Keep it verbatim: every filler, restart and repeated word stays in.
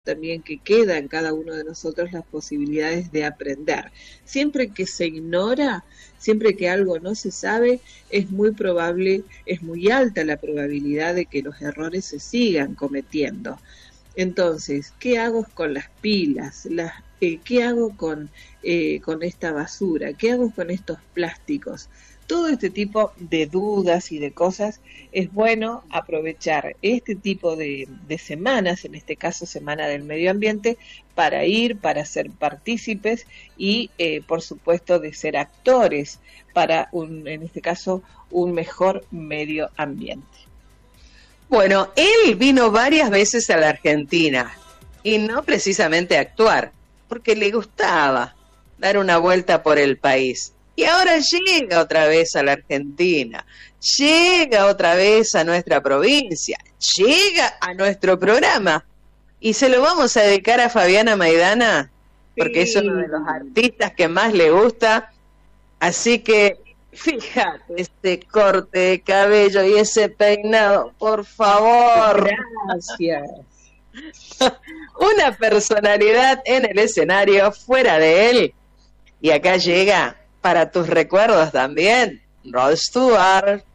también que queda en cada uno de nosotros las posibilidades de aprender. Siempre que se ignora, siempre que algo no se sabe, es muy probable, es muy alta la probabilidad de que los errores se sigan cometiendo. Entonces, ¿qué hago con las pilas? Las, eh, ¿Qué hago con, eh, con esta basura? ¿Qué hago con estos plásticos? Todo este tipo de dudas y de cosas es bueno aprovechar este tipo de, de semanas, en este caso Semana del Medio Ambiente, para ir, para ser partícipes y, eh, por supuesto, de ser actores para, un, en este caso, un mejor medio ambiente. Bueno, él vino varias veces a la Argentina y no precisamente a actuar, porque le gustaba dar una vuelta por el país. Y ahora llega otra vez a la Argentina, llega otra vez a nuestra provincia, llega a nuestro programa. Y se lo vamos a dedicar a Fabiana Maidana, porque sí, es uno de los artistas que más le gusta. Así que, fíjate, este corte de cabello y ese peinado, por favor. Gracias. Una personalidad en el escenario, fuera de él. Y acá llega, para tus recuerdos también, Rod Stewart.